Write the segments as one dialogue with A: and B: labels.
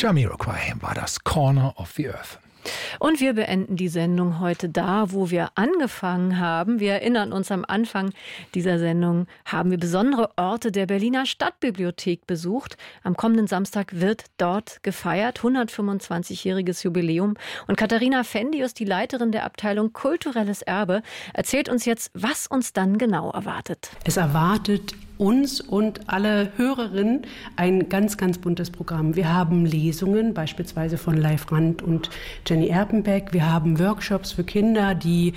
A: Jamiroquai war das Corner of the Earth.
B: Und wir beenden die Sendung heute da, wo wir angefangen haben. Wir erinnern uns, am Anfang dieser Sendung haben wir besondere Orte der Berliner Stadtbibliothek besucht. Am kommenden Samstag wird dort gefeiert, 125-jähriges Jubiläum. Und Katharina Fendius, die Leiterin der Abteilung Kulturelles Erbe, erzählt uns jetzt, was uns dann genau erwartet.
C: Es erwartet uns und alle Hörerinnen ein ganz, ganz buntes Programm. Wir haben Lesungen, beispielsweise von Leif Rand und Jenny Erpenbeck. Wir haben Workshops für Kinder, die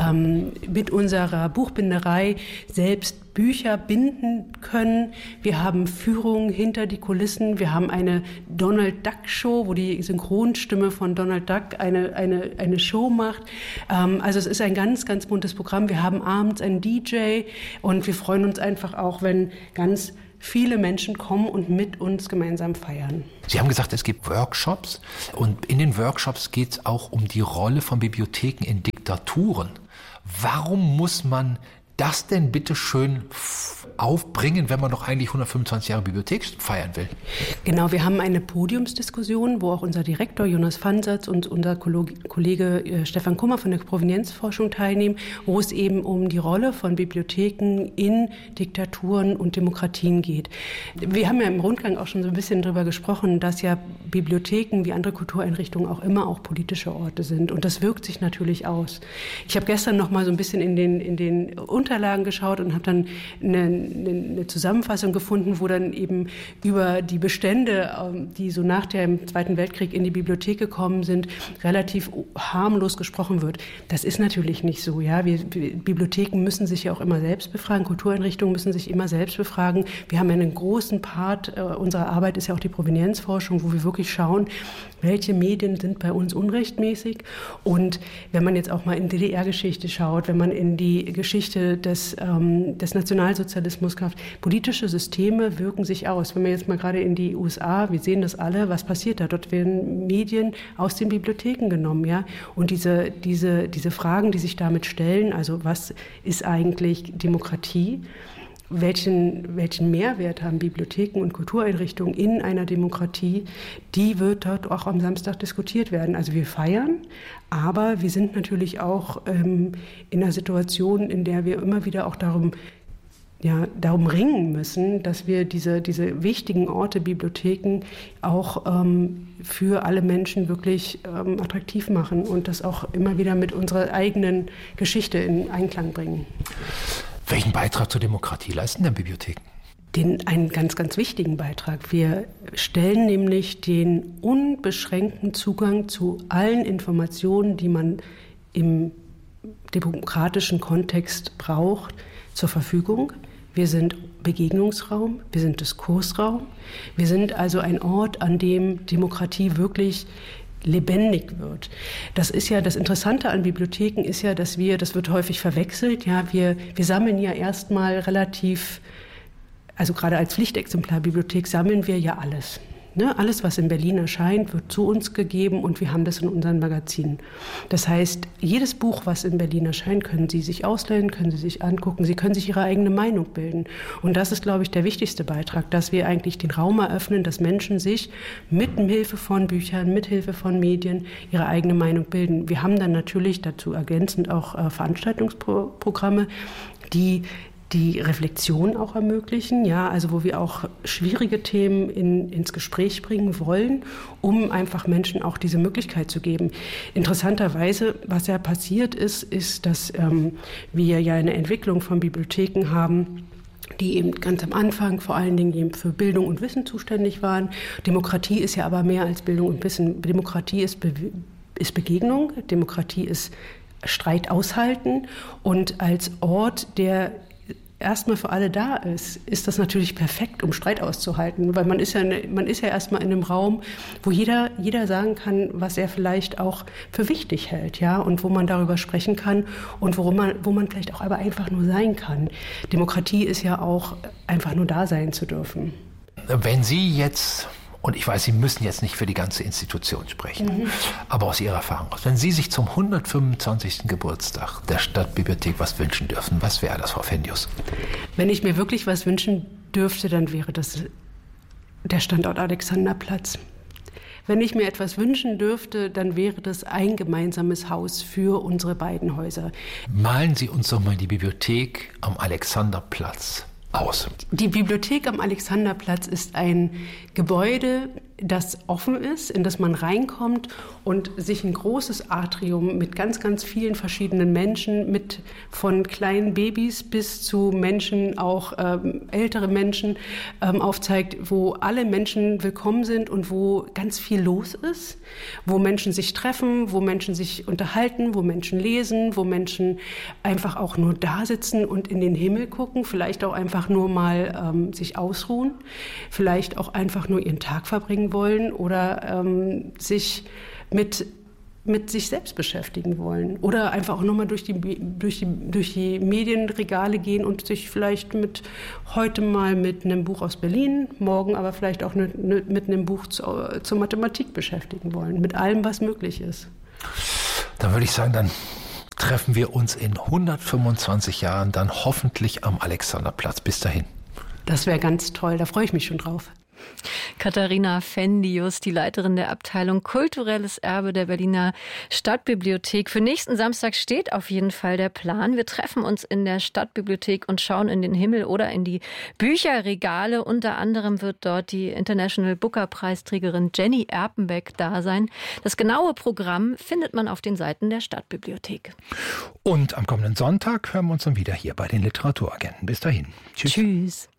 C: mit unserer Buchbinderei selbst Bücher binden können. Wir haben Führungen hinter die Kulissen. Wir haben eine Donald Duck Show, wo die Synchronstimme von Donald Duck eine Show macht. Also es ist ein ganz, ganz buntes Programm. Wir haben abends einen DJ und wir freuen uns einfach auch, wenn ganz viele Menschen kommen und mit uns gemeinsam feiern.
A: Sie haben gesagt, es gibt Workshops und in den Workshops geht es auch um die Rolle von Bibliotheken in Diktaturen. Warum muss man das denn bitte schön aufbringen, wenn man doch eigentlich 125 Jahre Bibliothek feiern will?
C: Genau, wir haben eine Podiumsdiskussion, wo auch unser Direktor Jonas Fansatz und unser Kollege Stefan Kummer von der Provenienzforschung teilnehmen, wo es eben um die Rolle von Bibliotheken in Diktaturen und Demokratien geht. Wir haben ja im Rundgang auch schon so ein bisschen darüber gesprochen, dass ja Bibliotheken wie andere Kultureinrichtungen auch immer auch politische Orte sind. Und das wirkt sich natürlich aus. Ich habe gestern noch mal so ein bisschen in den Unterlagen geschaut und habe dann eine Zusammenfassung gefunden, wo dann eben über die Bestände, die so nach dem Zweiten Weltkrieg in die Bibliothek gekommen sind, relativ harmlos gesprochen wird. Das ist natürlich nicht so. Ja? Bibliotheken müssen sich ja auch immer selbst befragen, Kultureinrichtungen müssen sich immer selbst befragen. Wir haben ja einen großen Part unserer Arbeit, ist ja auch die Provenienzforschung, wo wir wirklich schauen, welche Medien sind bei uns unrechtmäßig. Und wenn man jetzt auch mal in DDR-Geschichte schaut, wenn man in die Geschichte des Nationalsozialismus schaut, politische Systeme wirken sich aus. Wenn man jetzt mal gerade in die USA, wir sehen das alle, was passiert da? Dort werden Medien aus den Bibliotheken genommen, ja. Und diese Fragen, die sich damit stellen, also was ist eigentlich Demokratie? Welchen Mehrwert haben Bibliotheken und Kultureinrichtungen in einer Demokratie, die wird dort auch am Samstag diskutiert werden. Also wir feiern, aber wir sind natürlich auch in einer Situation, in der wir immer wieder auch darum ringen müssen, dass wir diese wichtigen Orte, Bibliotheken auch für alle Menschen wirklich attraktiv machen und das auch immer wieder mit unserer eigenen Geschichte in Einklang bringen.
A: Welchen Beitrag zur Demokratie leisten denn Bibliotheken?
C: Einen ganz, ganz wichtigen Beitrag. Wir stellen nämlich den unbeschränkten Zugang zu allen Informationen, die man im demokratischen Kontext braucht, zur Verfügung. Wir sind Begegnungsraum, wir sind Diskursraum. Wir sind also ein Ort, an dem Demokratie wirklich lebendig wird. Das ist ja das Interessante an Bibliotheken ist ja, dass das wird häufig verwechselt, ja, wir sammeln ja erstmal relativ, also gerade als Pflichtexemplarbibliothek sammeln wir ja alles. Ne? Alles, was in Berlin erscheint, wird zu uns gegeben und wir haben das in unseren Magazinen. Das heißt, jedes Buch, was in Berlin erscheint, können Sie sich ausleihen, können Sie sich angucken, Sie können sich Ihre eigene Meinung bilden. Und das ist, glaube ich, der wichtigste Beitrag, dass wir eigentlich den Raum eröffnen, dass Menschen sich mit Hilfe von Büchern, mit Hilfe von Medien ihre eigene Meinung bilden. Wir haben dann natürlich dazu ergänzend auch Veranstaltungsprogramme, die Reflexion auch ermöglichen, ja, also wo wir auch schwierige Themen ins Gespräch bringen wollen, um einfach Menschen auch diese Möglichkeit zu geben. Interessanterweise, was ja passiert ist, dass wir ja eine Entwicklung von Bibliotheken haben, die eben ganz am Anfang vor allen Dingen eben für Bildung und Wissen zuständig waren. Demokratie ist ja aber mehr als Bildung und Wissen. Demokratie ist Begegnung, Demokratie ist Streit aushalten und als Ort, der erstmal für alle da ist das natürlich perfekt, um Streit auszuhalten, weil man ist ja erstmal in einem Raum, wo jeder sagen kann, was er vielleicht auch für wichtig hält, ja, und wo man darüber sprechen kann und wo man vielleicht auch aber einfach nur sein kann. Demokratie ist ja auch einfach nur da sein zu dürfen.
A: Wenn Sie jetzt, und ich weiß, Sie müssen jetzt nicht für die ganze Institution sprechen, aber aus Ihrer Erfahrung aus, wenn Sie sich zum 125. Geburtstag der Stadtbibliothek was wünschen dürfen, was wäre das, Frau Fendius?
C: Wenn ich mir wirklich was wünschen dürfte, dann wäre das der Standort Alexanderplatz. Wenn ich mir etwas wünschen dürfte, dann wäre das ein gemeinsames Haus für unsere beiden Häuser.
A: Malen Sie uns doch mal die Bibliothek am Alexanderplatz aus.
C: Die Bibliothek am Alexanderplatz ist ein Gebäude, das offen ist, in das man reinkommt und sich ein großes Atrium mit ganz, ganz vielen verschiedenen Menschen, mit von kleinen Babys bis zu Menschen, auch ältere Menschen, aufzeigt, wo alle Menschen willkommen sind und wo ganz viel los ist, wo Menschen sich treffen, wo Menschen sich unterhalten, wo Menschen lesen, wo Menschen einfach auch nur da sitzen und in den Himmel gucken, vielleicht auch einfach nur mal sich ausruhen, vielleicht auch einfach nur ihren Tag verbringen wollen oder sich mit sich selbst beschäftigen wollen oder einfach auch nochmal durch die Medienregale gehen und sich vielleicht heute mal mit einem Buch aus Berlin, morgen aber vielleicht auch mit einem Buch zur Mathematik beschäftigen wollen, mit allem, was möglich ist.
A: Dann würde ich sagen, dann treffen wir uns in 125 Jahren dann hoffentlich am Alexanderplatz. Bis dahin.
C: Das wäre ganz toll, da freue ich mich schon drauf.
B: Katharina Fendius, die Leiterin der Abteilung Kulturelles Erbe der Berliner Stadtbibliothek. Für nächsten Samstag steht auf jeden Fall der Plan. Wir treffen uns in der Stadtbibliothek und schauen in den Himmel oder in die Bücherregale. Unter anderem wird dort die International Booker Preisträgerin Jenny Erpenbeck da sein. Das genaue Programm findet man auf den Seiten der Stadtbibliothek.
A: Und am kommenden Sonntag hören wir uns dann wieder hier bei den Literaturagenten. Bis dahin. Tschüss.
B: Tschüss.